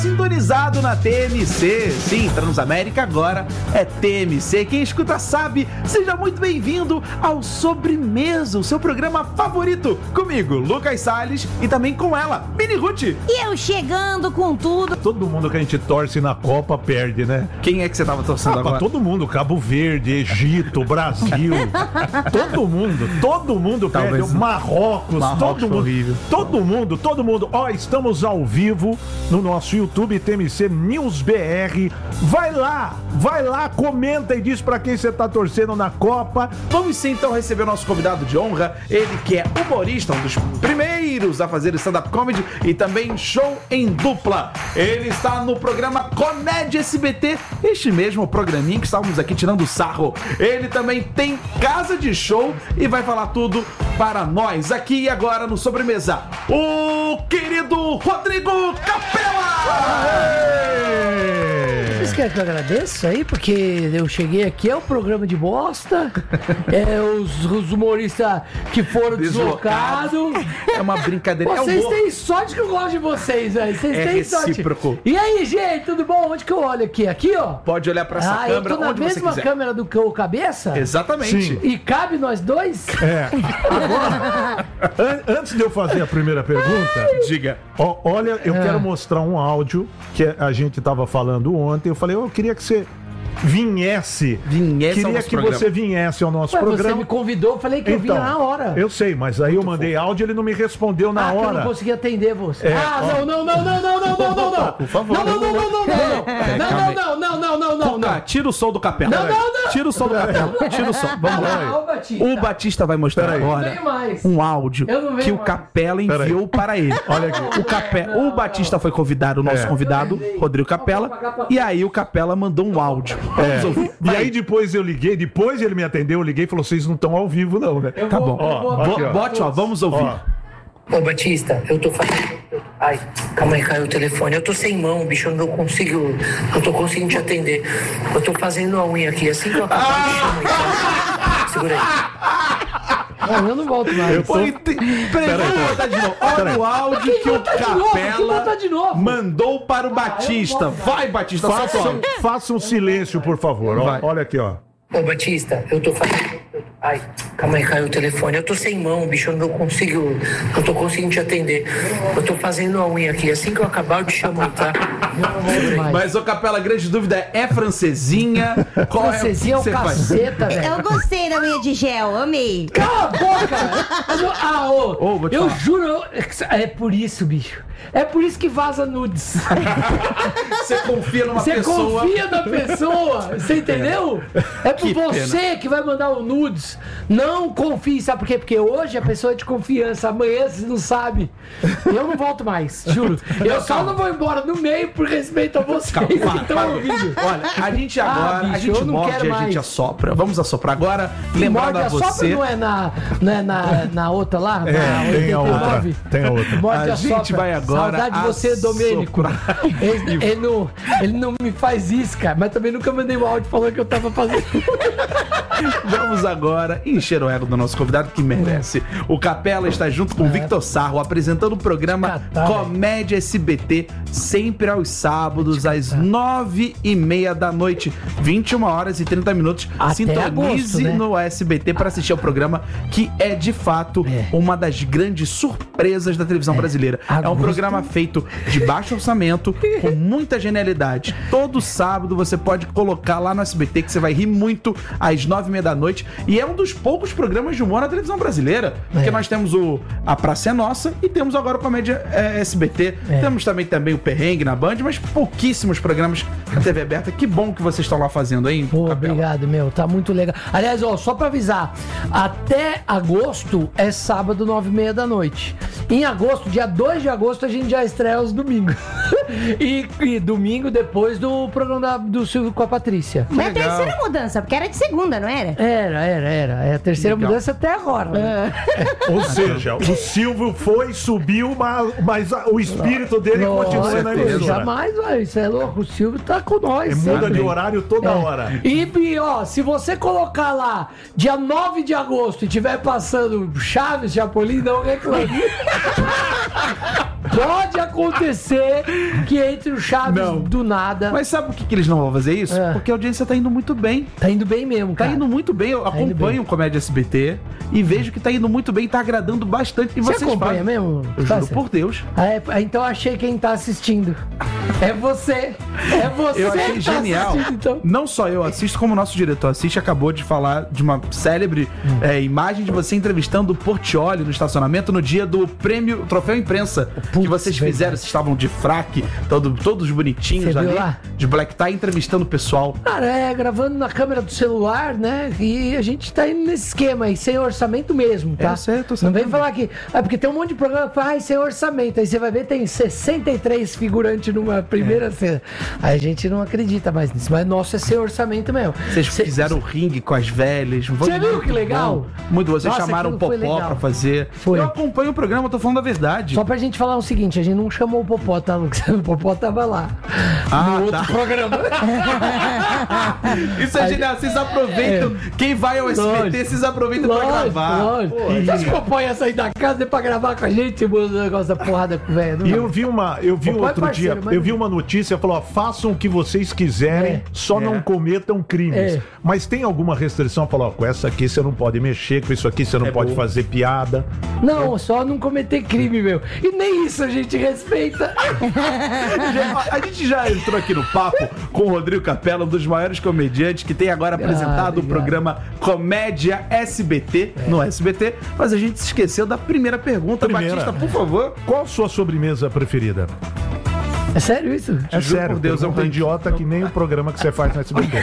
Sintonizado na TMC. Sim, Transamérica agora é TMC. Quem escuta sabe. Seja muito bem-vindo ao Sobremesa, o seu programa favorito. Comigo, Lucas Salles, e também com ela, Mini Ruth. E eu chegando com tudo. Todo mundo que a gente torce na Copa perde, né? Quem é que você tava torcendo agora? Todo mundo, Cabo Verde, Egito, Brasil. Todo mundo Talvez perde. Marrocos, todo mundo. horrível. Todo mundo. Ó, estamos ao vivo no nosso YouTube TMC News BR. Vai lá, comenta e diz pra quem você tá torcendo na Copa. Vamos sim, então, receber o nosso convidado de honra. Ele que é humorista, um dos primeiros a fazer stand-up comedy e também show em dupla. Ele está no programa Comédia SBT, este mesmo programinha que estávamos aqui tirando sarro. Ele também tem casa de show e vai falar tudo para nós aqui e agora no Sobremesa. O querido Rodrigo Capela! Vocês querem que eu agradeça aí? Porque eu cheguei aqui, é um programa de bosta. Os humoristas que foram deslocados. É uma brincadeira. Vocês têm sorte que eu gosto de vocês, velho. Vocês têm sorte. Recíproco. E aí, gente, tudo bom? Onde que eu olho aqui? Aqui, ó. Pode olhar para essa câmera eu tô na onde você mesma quiser. câmera do que o cabeça? Exatamente. Sim. E cabe nós dois? Agora, antes de eu fazer a primeira pergunta, Diga. olha, eu quero mostrar um áudio que a gente tava falando ontem. Eu falei, eu queria que você viesse ao Queria nosso programa. Você viesse ao nosso programa. Você me convidou, eu falei que eu vinha na hora. Eu sei, mas aí eu mandei áudio e ele não me respondeu na que eu hora. não consegui atender você. Não. Por favor. Não. Tira o som do Capela. Não. Tira o som do Capela. Tira o som. Vamos lá. O Batista vai mostrar Peraí. agora Eu não venho mais. um áudio Eu não venho que o mais. Capela enviou para ele. Olha aqui. O Batista foi convidado, o nosso convidado, Rodrigo Capela, e aí o Capela mandou um áudio. Vamos ouvir. E aí depois eu liguei, depois ele me atendeu, eu liguei e falou, vocês não estão ao vivo não, né? Tá bom. aqui, ó. Bote, ó, vamos ouvir. Ó. Ô Batista, eu tô fazendo. Ai, calma aí, caiu o telefone. Eu tô sem mão, bicho, eu não tô conseguindo te atender. Eu tô fazendo a unha aqui, assim que eu acabar de chamar, então. Segura aí. Eu não volto mais. Peraí, vamos botar de novo. Olha o áudio que o Capela mandou para o Batista. Vai, Batista, Faça um silêncio, por favor. Ó, olha aqui, ó. Ô Batista, eu tô fazendo. Ai, calma aí, caiu o telefone. Eu tô sem mão, bicho, eu não tô conseguindo te atender. Eu tô fazendo a unha aqui, assim que eu acabar de chamar, tá? Mas, ô Capela, a grande dúvida é francesinha? Qual Francesinha é o que você faz? caceta, velho. Eu gostei da unha de gel, amei. Cala a boca! Vou te Eu falar. juro, é por isso, bicho. É por isso que vaza nudes. Você confia numa Você pessoa. confia na pessoa, você entendeu? É por Que você que vai mandar o nudes. Não confie, sabe por quê? Porque hoje a pessoa é de confiança, amanhã você não sabe. Eu não volto mais, juro. Eu só não vou embora no meio por respeito a vocês que estão ouvindo. Olha, a gente agora, bicho, a gente eu não morde quero e a gente mais. assopra. Vamos assoprar agora. Lembrando Morde a a sopra você. não é na outra lá? Na Tem a outra. 89? Tem a outra. Morde A a gente sopra. vai agora Saudade de você, Domênico. assoprar. Ele não me faz isso, cara. Mas também nunca mandei um áudio falando que eu tava fazendo. Vamos agora encher o ego do nosso convidado que merece. O Capela está junto com o Victor Sarro apresentando o programa Comédia SBT, sempre aos sábados, às 9h30 da noite, 21h30. Até Sintonize agosto, né? no SBT para assistir ao programa, que é de fato uma das grandes surpresas da televisão brasileira. É um programa feito de baixo orçamento, com muita genialidade. Todo sábado você pode colocar lá no SBT que você vai rir muito às 9h30 da noite. E é um dos poucos programas de humor na televisão brasileira. Porque nós temos A Praça é Nossa e temos agora o Comédia SBT. Temos também o Perrengue na Band, mas pouquíssimos programas na TV aberta. Que bom que vocês estão lá fazendo, hein? Pô, Capela? obrigado, meu. Tá muito legal. Aliás, ó, só pra avisar, até agosto é sábado, 9h30 da noite. Em agosto, dia 2 de agosto, a gente já estreia os domingos. e domingo depois do programa do Silvio com a Patrícia. Foi a terceira mudança, porque era de segunda, não era? Era. É a terceira Legal. mudança até agora. Né? Ou seja, o Silvio subiu, mas o espírito dele continua na Nossa, emissora. jamais, velho. Isso é louco. O Silvio tá com nós. Ele muda sempre. de horário toda hora. E, ó, se você colocar lá dia 9 de agosto e tiver passando Chaves, Chapolin, não reclame. Pode acontecer que entre o Chaves do nada. Mas sabe por que eles não vão fazer isso? É. Porque a audiência tá indo muito bem. Tá indo bem mesmo, Tá cara. indo muito bem. Eu indo acompanho o Comédia SBT e vejo que tá indo muito bem, tá agradando bastante. E Você vocês acompanha fazem. mesmo? Eu Tá juro certo. por Deus. Então eu achei quem tá assistindo. É você. É você. Eu achei que tá genial. assistindo, então. Não só eu assisto, como o nosso diretor assiste. Acabou de falar de uma célebre imagem de você entrevistando o Portiolli no estacionamento no dia do prêmio Troféu Imprensa que vocês verdade. fizeram. Vocês estavam de fraque, todos bonitinhos Você viu ali, lá? de black tie, entrevistando o pessoal. Cara, gravando na câmera do celular, né? E a gente tá indo nesse esquema aí, sem orçamento mesmo, tá? Eu sei, eu tô Não vem sabendo. falar que... porque tem um monte de programa que fala, sem orçamento. Aí você vai ver, tem 63 figurantes numa primeira cena. Aí a gente não acredita mais nisso. Mas nosso é sem orçamento mesmo. Vocês fizeram o ringue com as velhas. Você viu que legal? Bom. Muito bom. Vocês Nossa, chamaram o aquilo foi Popó legal. pra fazer. Foi. Eu acompanho o programa, tô falando a verdade. Só pra gente falar o seguinte, a gente não chamou o Popó, tá, Lucas? O Popó tava lá. No outro programa. Isso é genial. Vocês aproveitam. Quem vai ao SBT, Lógico. vocês aproveitam pra gravar. Lógico. Você acha que o Popó ia sair da casa pra gravar com a gente? O negócio da porrada com o velho. E eu vi Papai outro parceiro, dia, mas- eu vi uma notícia, falou, ó, façam o que vocês quiserem, só não cometam crimes. É. Mas tem alguma restrição? Falou, ó, com essa aqui você não pode mexer, com isso aqui você não pode fazer piada. Não, só não cometer crime, meu. E nem isso a gente respeita. A gente já entrou aqui no papo com o Rodrigo Capella, um dos maiores comediantes que tem agora apresentado o obrigado. programa Comédia SBT no SBT, mas a gente se esqueceu da primeira pergunta. Primeira. Batista, por favor. Qual a sua sobremesa preferida? É sério isso? É juro sério, por Deus, pergunta eu- idiota que nem o programa que você faz no SBT.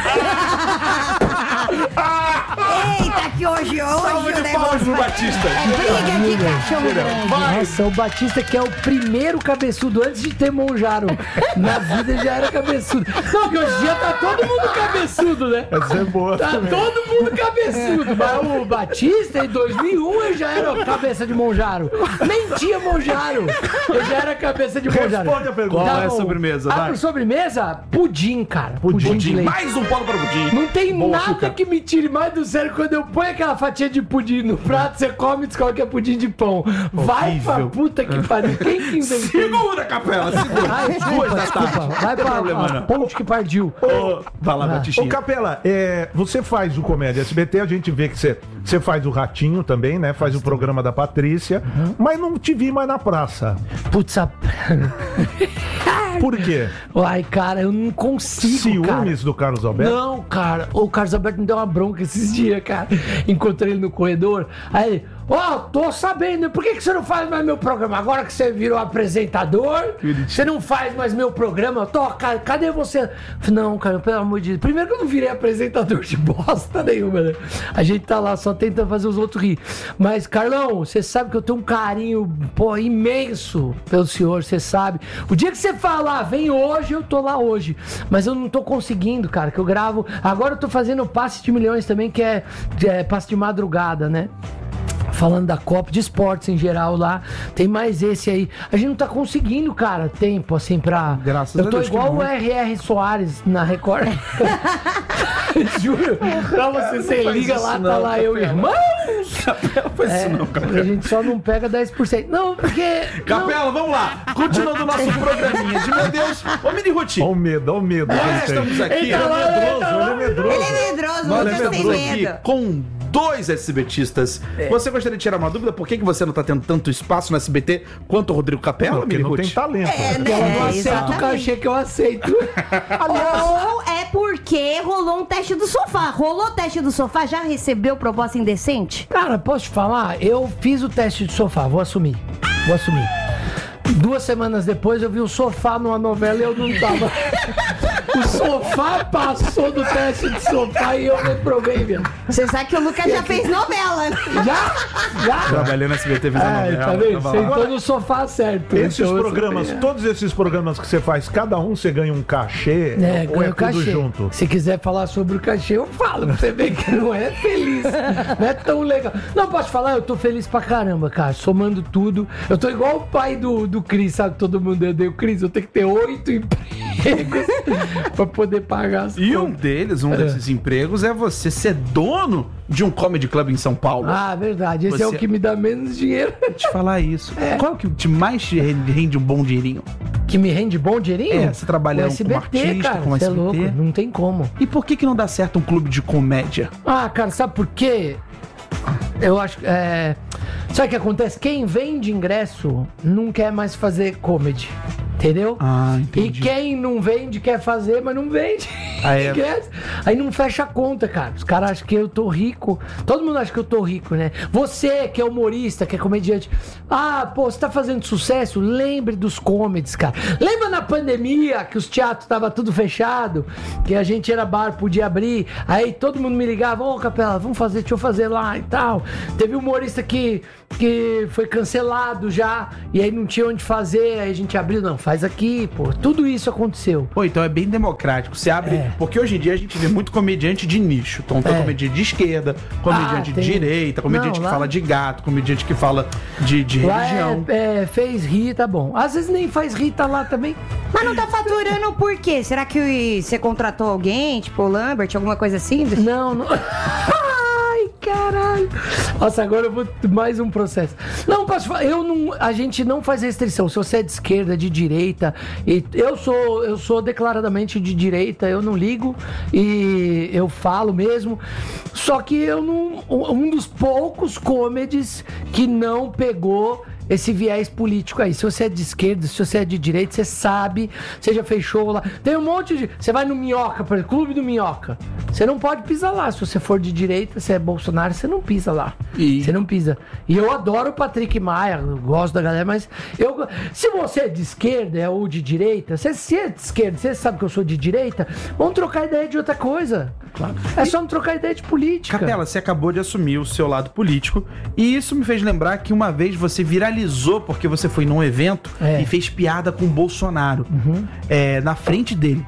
Eita, que hoje Salve o de negócio palmas pro vai- Batista. É briga de cachorro grande. Nossa, o Batista que é o primeiro cabeçudo antes de ter Monjaro. Na vida já era cabeçudo. Não, que hoje em dia tá todo mundo cabeçudo, né? Essa é boa Tá também. todo mundo cabeçudo. Mas o Batista, em 2001, ele já era cabeça de Monjaro. Nem tinha Monjaro. Ele já era cabeça de Monjaro. Responde a pergunta. Qual é a bom. sobremesa, vai? Por sobremesa, pudim, cara. Pudim de leite. Mais um polo para o pudim. Não tem Bom nada açúcar. que me tire mais do sério quando eu ponho aquela fatia de pudim no prato, você come e descobre que é pudim de pão. Vai pra Horrível. puta que pariu. Quem que inventou isso? Segura, Capela, segura. Ai, Duas da tarde. desculpa. Vai Não tem pra problema, não. ponte que partiu. Vai lá, Ô, Batistinha. Capela, você faz o Comédia SBT, a gente vê que você faz o Ratinho também, né? Faz o programa da Patrícia, mas não te vi mais na praça. Putz, Por quê? ai, cara, eu não consigo, cara. Ciúmes do Carlos Alberto? Não, cara, o Carlos Alberto me deu uma bronca esses dias, cara. Encontrei ele no corredor. Aí ele, tô sabendo, por que você não faz mais meu programa? Agora que você virou apresentador, você não faz mais meu programa? Cara, cadê você? Eu falei, não, cara, pelo amor de Deus. Primeiro que eu não virei apresentador de bosta nenhuma, né? A gente tá lá só tentando fazer os outros rir. Mas, Carlão, você sabe que eu tenho um carinho, imenso pelo senhor, você sabe. O dia que você falar, vem hoje, eu tô lá hoje. Mas eu não tô conseguindo, cara, que eu gravo. Agora eu tô fazendo o Passe de Milhões também, que é passe de madrugada, né? Falando da Copa, de esportes em geral lá. Tem mais esse aí. A gente não tá conseguindo, cara, tempo assim pra... Graças a Eu tô Deus, que igual bom. o R.R. Soares na Record. Juro. Pra você faz liga isso lá, não, tá lá eu, Capela. irmãos! Capela, faz isso não, A Capela. gente só não pega 10%. Não, porque... Capela, vamos lá. Continuando o nosso programinha de meu Deus. Ô, Mini Ruti, Olha o medo que nós ele tem. estamos aqui. Eita, lá, Ele é medroso. Ele é medroso, Nós você estamos tem aqui medo. com dois SBTistas. Você gostaria de tirar uma dúvida? Por que você não tá tendo tanto espaço no SBT quanto o Rodrigo Capela, Porque Mini não tem Ruti? talento. Ela não aceita o exatamente. cachê que eu aceito. Ou é porque rolou um teste do sofá. Rolou o teste do sofá, já recebeu proposta indecente? Cara, posso te falar? Eu fiz o teste de sofá, vou assumir. 2 semanas depois eu vi o sofá numa novela e eu não tava. O sofá passou do teste de sofá e eu reprovei, meu. Você sabe que o Lucas já fez novela. Já? Trabalhei no SBT, fez a Ai, novela. tá vendo? tava lá. Sentou no sofá certo. Esses Então, programas, todos esses programas que você faz, cada um você ganha um cachê ou ganha é o tudo cachê. junto? Se quiser falar sobre o cachê, eu falo. Pra você ver que não é feliz. Não é tão legal. Não, posso falar? Eu tô feliz pra caramba, cara. Somando tudo. Eu tô igual o pai do Cris, sabe? Todo mundo odeia o Cris. Eu tenho que ter 8 empregos. empregos pra poder pagar as E contas. um desses empregos é você ser dono de um comedy club em São Paulo. Ah, verdade. Esse é o que me dá menos dinheiro. Vou te falar isso. Qual é o que mais te rende um bom dinheirinho? Que me rende bom dinheirinho? Você trabalhando como artista, cara, como você é SBT. louco, não tem como. E por que não dá certo um clube de comédia? Ah, cara, sabe por quê? Eu acho que. Sabe o que acontece? Quem vende ingresso não quer mais fazer comedy. Entendeu? Ah, entendi. E quem não vende quer fazer, mas não vende. Aí não fecha a conta, cara. Os caras acham que eu tô rico. Todo mundo acha que eu tô rico, né? Você que é humorista, que é comediante. Ah, pô, você tá fazendo sucesso? Lembre dos comedies, cara. Lembra na pandemia que os teatros estavam tudo fechado? Que a gente era bar, podia abrir. Aí todo mundo me ligava, ô Capela, vamos fazer, deixa eu fazer lá e tal. Teve um humorista que foi cancelado já. E aí não tinha onde fazer. Aí a gente abriu, não, faz aqui, pô. Tudo isso aconteceu. Pô, então é bem democrático. Você abre... Porque hoje em dia a gente vê muito comediante de nicho. Então tem comediante de esquerda, comediante de direita, comediante que fala de gato, comediante que fala de religião. Fez rir, tá bom. Às vezes nem faz rir, tá lá também. Mas não tá faturando por quê? Será que você contratou alguém, tipo o Lambert, alguma coisa assim? Não. Ai, caralho. Nossa, agora eu vou mais um processo. Não, posso falar, a gente não faz restrição. Se você é de esquerda, de direita, e eu sou declaradamente de direita, eu não ligo e eu falo mesmo. Só que eu não, um dos poucos comedies que não pegou esse viés político aí. Se você é de esquerda, se você é de direita, você sabe, você já fez show lá. Tem um monte de... Você vai no Minhoca, por exemplo, Clube do Minhoca. Você não pode pisar lá. Se você for de direita, você é Bolsonaro, você não pisa lá. Você não pisa. E eu adoro o Patrick Maia, eu gosto da galera, mas se você é de esquerda ou de direita, se é de esquerda, você sabe que eu sou de direita, vamos trocar ideia de outra coisa. Claro. É só não trocar ideia de política. Capela, você acabou de assumir o seu lado político e isso me fez lembrar que uma vez você viralizou porque você foi num evento e fez piada com o Bolsonaro na frente dele.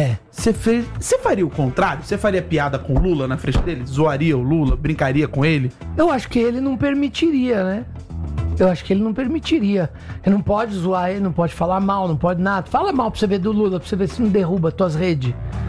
Você faria o contrário? Você faria piada com o Lula na frente dele? Zoaria o Lula? Brincaria com ele? Eu acho que ele não permitiria, né? Eu acho que ele não permitiria. Ele não pode zoar ele, não pode falar mal, não pode nada. Fala mal pra você ver do Lula, pra você ver se não derruba tuas redes.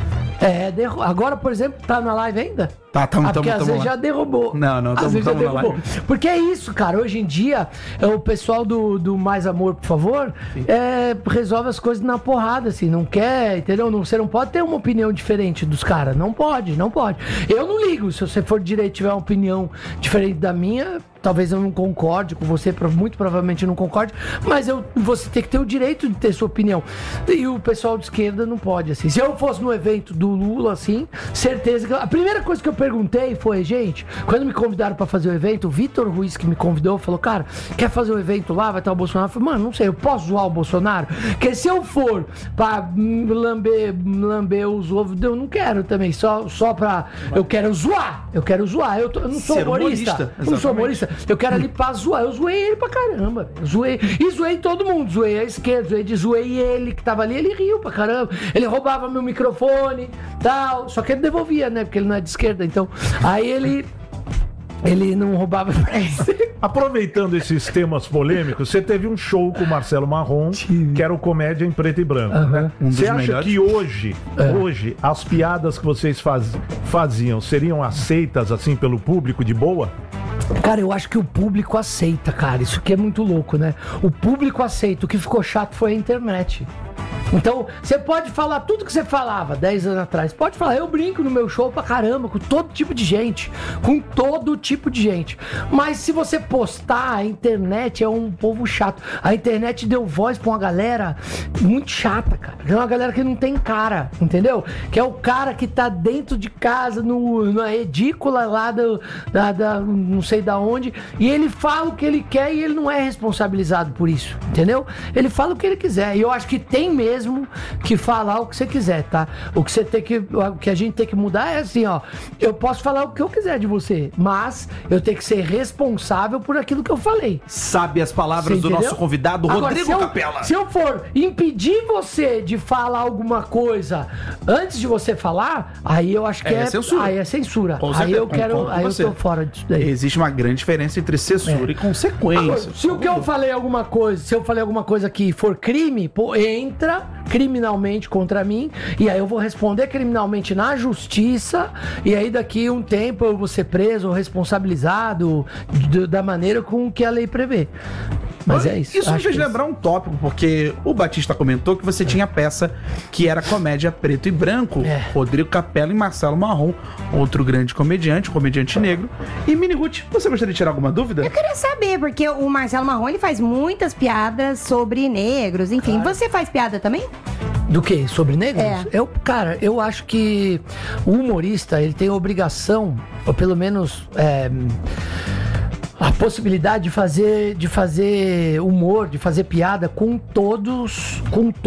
Agora, por exemplo, tá na live ainda? Porque às vezes já derrubou. Não, estamos na live. Porque é isso, cara. Hoje em dia, o pessoal do Mais Amor, por favor, resolve as coisas na porrada, assim. Não quer, entendeu? Você não pode ter uma opinião diferente dos caras. Não pode. Eu não ligo. Se você for de direito e tiver uma opinião diferente da minha, talvez eu não concorde com você, muito provavelmente eu não concorde, mas você tem que ter o direito de ter sua opinião. E o pessoal de esquerda não pode, assim. Se eu fosse no evento do Lula, assim, certeza que... A primeira coisa que eu perguntei foi, gente, quando me convidaram pra fazer o evento, o Vitor Ruiz, que me convidou, falou, cara, quer fazer um evento lá, vai estar o Bolsonaro? Eu falei, mano, não sei, eu posso zoar o Bolsonaro? Porque se eu for pra lamber os ovos, eu não quero também, só pra... Eu quero zoar, eu não sou humorista. Não sou humorista. Eu quero ali pra zoar. Eu zoei ele pra caramba. Zoei todo mundo. Zoei a esquerda, zoei ele que tava ali. Ele riu pra caramba. Ele roubava meu microfone, tal. Só que ele devolvia, né? Porque ele não é de esquerda. Então, aí ele não roubava. Aproveitando esses temas polêmicos, você teve um show com o Marcelo Marrom, que era o Comédia em Preto e Branco, né? Você acha que hoje, as piadas que vocês faziam seriam aceitas, assim, pelo público de boa? Cara, eu acho que o público aceita, cara. Isso aqui é muito louco, né? O público aceita. O que ficou chato foi a internet. Então, você pode falar tudo que você falava 10 anos atrás. Pode falar, eu brinco no meu show pra caramba, com todo tipo de gente. Mas se você postar, a internet é um povo chato. A internet deu voz pra uma galera muito chata, cara. É uma galera que não tem cara, entendeu? Que é o cara que tá dentro de casa, na edícula lá não sei da onde, e ele fala o que ele quer e ele não é responsabilizado por isso, entendeu? Ele fala o que ele quiser. E eu acho que tem mesmo que falar o que você quiser, tá? O que a gente tem que mudar é assim, ó. Eu posso falar o que eu quiser de você, mas eu tenho que ser responsável por aquilo que eu falei. Sabe as palavras do nosso convidado, agora, Rodrigo Capela. Se eu for impedir você de falar alguma coisa antes de você falar, aí eu acho que é censura. Aí é censura. Aí eu tô fora disso daí. Existe uma grande diferença entre censura e consequência. Agora, se eu falei alguma coisa que for crime, pô, entra criminalmente contra mim, e aí eu vou responder criminalmente na justiça, e aí daqui um tempo eu vou ser preso ou responsabilizado da maneira com que a lei prevê. Mas é isso. Isso me fez lembrar um tópico, porque o Batista comentou que você tinha peça que era comédia preto e branco, Rodrigo Capello e Marcelo Marrom, outro grande comediante negro. E Miniguti, você gostaria de tirar alguma dúvida? Eu queria saber, porque o Marcelo Marrom, ele faz muitas piadas sobre negros, enfim. Você faz piada também? Do quê? Sobre negros? É. Eu acho que o humorista, ele tem a obrigação, ou pelo menos a possibilidade de fazer humor, de fazer piada com todos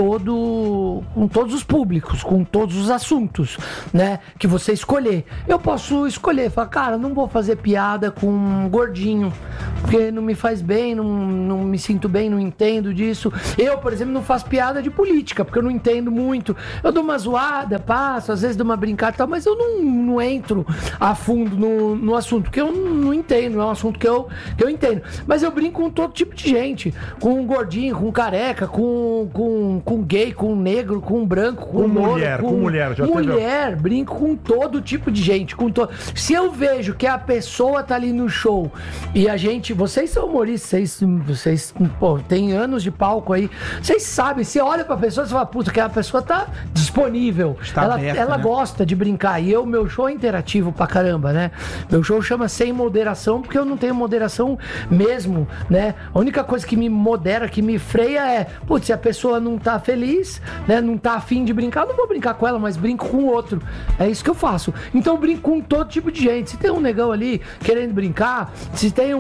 os públicos, com todos os assuntos, né? Que você escolher. Eu posso escolher, falar, cara, não vou fazer piada com um gordinho, porque não me faz bem, não me sinto bem, não entendo disso. Eu, por exemplo, não faço piada de política, porque eu não entendo muito. Eu dou uma zoada, passo, às vezes dou uma brincada e tal, mas eu não entro a fundo no assunto, porque eu não entendo, é um assunto que eu entendo. Mas eu brinco com todo tipo de gente. Com um gordinho, com um careca, com gay, com um negro, com um branco, com mulher, com mulher. Já mulher, brinco com todo tipo de gente. Se eu vejo que a pessoa tá ali no show e a gente... Vocês são humoristas, vocês têm anos de palco aí. Vocês sabem, você olha pra pessoa e fala, puta, que a pessoa tá disponível. Ela gosta de brincar. E meu show é interativo pra caramba, né? Meu show chama Sem Moderação, porque eu não tenho moderação mesmo, né? A única coisa que me modera, que me freia é, putz, se a pessoa não tá feliz, né? Não tá afim de brincar, eu não vou brincar com ela, mas brinco com o outro. É isso que eu faço. Então eu brinco com todo tipo de gente. Se tem um negão ali querendo brincar, se tem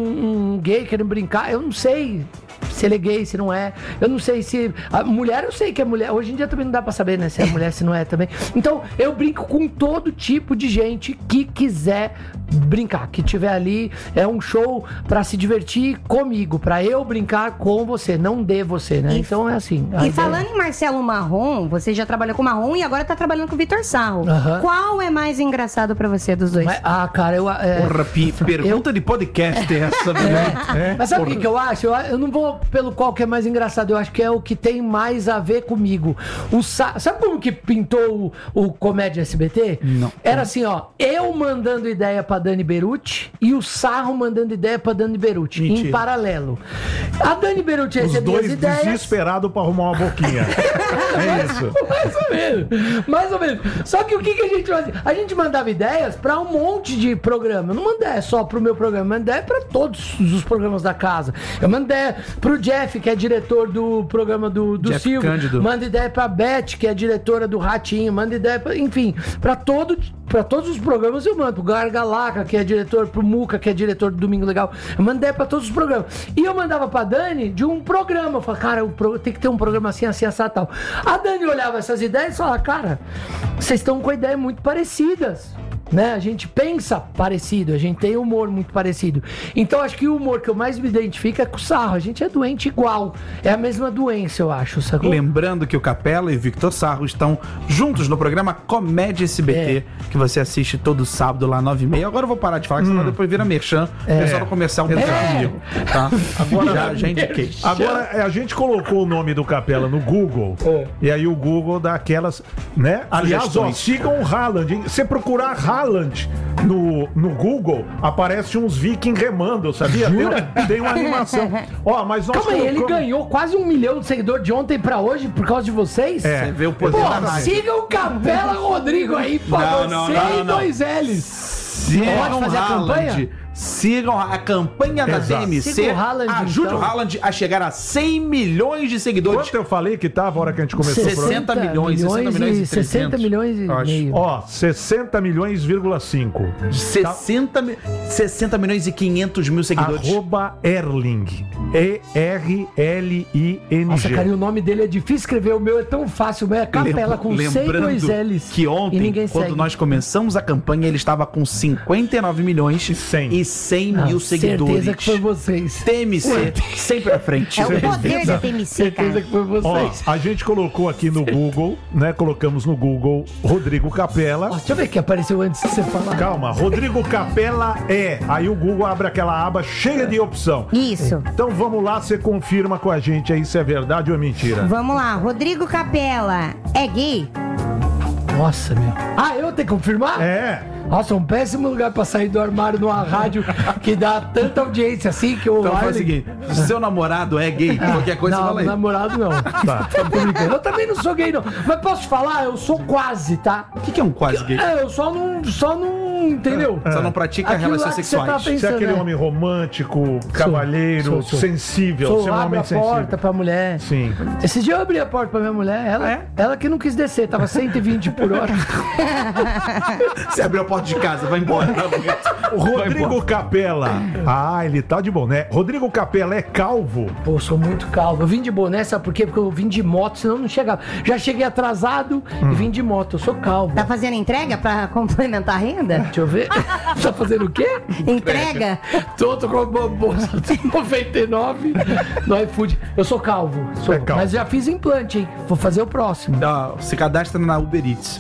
um gay querendo brincar, eu não sei se ele é gay, se não é. Eu não sei se... A mulher, eu sei que é mulher. Hoje em dia também não dá pra saber, né? Se é mulher, se não é também. Então, eu brinco com todo tipo de gente que quiser brincar, que tiver ali. É um show pra se divertir comigo, pra eu brincar com você, não de você, né? Então é assim. E falando em Marcelo Marrom, você já trabalhou com o Marrom e agora tá trabalhando com o Vitor Sarro. Qual é mais engraçado pra você dos dois? Cara, Porra, pergunta de podcast essa, né? Mas sabe o que eu acho? Eu não vou pelo qual que é mais engraçado, eu acho que é o que tem mais a ver comigo. Sabe como que pintou o Comédia SBT? Não. Era assim, ó, eu mandando ideia pra Dani Beruti e o Sarro mandando ideia pra Dani Beruti. Mentira. Em paralelo. A Dani Beruti recebia as ideias. Os dois desesperados pra arrumar uma boquinha. É isso. Mais ou menos. Só que o que a gente fazia? A gente mandava ideias pra um monte de programa. Eu não mandei só pro meu programa, eu mandei pra todos os programas da casa. Eu mandei pro Jeff, que é diretor do programa do Silvio. Cândido. Manda ideia pra Beth, que é diretora do Ratinho. Manda ideia pra... Enfim, pra todos os programas eu mando. Pro Gargalaca, que é diretor, pro Muca, que é diretor do Domingo Legal. Eu mando ideia pra todos os programas. E eu mandava pra Dani de um programa. Eu falava, cara, tem que ter um programa assim, assado, tal. A Dani olhava essas ideias e falava, cara, vocês estão com ideias muito parecidas. Né? A gente pensa parecido, a gente tem humor muito parecido. Então acho que o humor que eu mais me identifico é com o Sarro. A gente é doente igual. É a mesma doença, eu acho, sacou? Lembrando que o Capela e Victor Sarro estão juntos no programa Comédia SBT, que você assiste todo sábado lá 9h30. Agora eu vou parar de falar, que senão depois vira merchan. O pessoal do comercial do comigo, tá? Agora já indiquei. Agora a gente colocou o nome do Capela no Google e aí o Google dá aquelas, né? Aliás, sigam o Haaland, hein? Você procurar Haaland no Google, aparece uns vikings remando, sabia? Tem uma animação. Mas nós Calma aí, ele ganhou quase 1 milhão de seguidores de ontem pra hoje por causa de vocês? Você vê o poder da rádio. Siga o Capela Rodrigo aí pra você e 2 L's. Pode fazer a campanha? Sigam a campanha da DMC. Ajude o Haaland a chegar a 100 milhões de seguidores. Quanto eu falei que tava a hora que a gente começou 60 milhões e 60 milhões e meio. 60 milhões,5. 60 milhões e 500 mil seguidores. @Erling. ERLING. Nossa, cara, e o nome dele é difícil escrever. O meu é tão fácil. O meu é Capela com 100 e 2 L's. Que ontem, quando nós começamos a campanha, ele estava com 59 milhões e TMC 100 mil seguidores. Certeza que foi vocês. TMC, sempre à frente. É o poder da TMC, Certeza cara. que foi vocês. Ó, a gente colocou aqui no Google, né? Colocamos no Google Rodrigo Capela. Ó, deixa eu ver que apareceu antes de você falar. Calma, Rodrigo Capela é. Aí o Google abre aquela aba cheia de opção. Isso. Então vamos lá, você confirma com a gente aí se é verdade ou é mentira. Vamos lá, Rodrigo Capela é gay? Nossa, meu. Ah, eu tenho que confirmar? É. Nossa, um péssimo lugar pra sair do armário numa rádio que dá tanta audiência assim que o Então faz o seguinte: seu namorado é gay, qualquer coisa não, fala aí. namorado não. Tá. Tô brincando. Eu também não sou gay, não. Mas posso te falar, eu sou quase, tá? O que é um quase gay? É, eu só não, entendeu? Só não pratica Aquilo relações lá que você tá sexuais. pensando. Você é aquele né? homem romântico, cavalheiro, sou. sensível. Sou, Você é um abre homem a sensível. porta pra mulher. Sim. Esse dia eu abri a porta pra minha mulher, ela que não quis descer, tava 120 por hora. Você abriu a porta de casa, vai embora. O Rodrigo Capela. Ah, ele tá de boné. Rodrigo Capela é calvo? Pô, eu sou muito calvo. Eu vim de boné, sabe por quê? Porque eu vim de moto, senão eu não chegava. Já cheguei atrasado e vim de moto. Eu sou calvo. Tá fazendo entrega pra complementar a renda? Deixa eu ver. Tá fazendo o quê? Entrega? Tô com uma bolsa de 99 no iFood. Eu sou calvo. Sou. É calvo. Mas já fiz implante, hein? Vou fazer o próximo. Se cadastra na Uber Eats.